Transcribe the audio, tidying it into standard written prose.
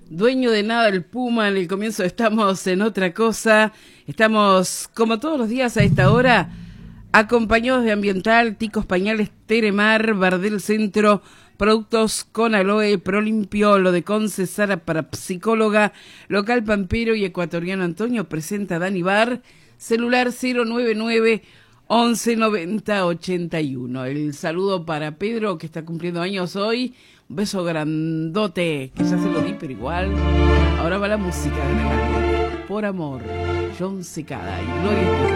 dueño de nada el Puma. En el comienzo estamos en otra cosa. Estamos, como todos los días a esta hora, acompañados de Ambiental, Ticos Pañales, Teremar, Bardel Centro, Productos con Aloe, Prolimpio, lo de Conce, Sara para psicóloga, Local Pampero y Ecuatoriano Antonio presenta Dani Bar, celular 099 11 90 81. El saludo para Pedro, que está cumpliendo años hoy. Un beso grandote, que ya se lo di, pero igual. Ahora va la música de regalo. Por amor, John Secada y Gloria Estefan.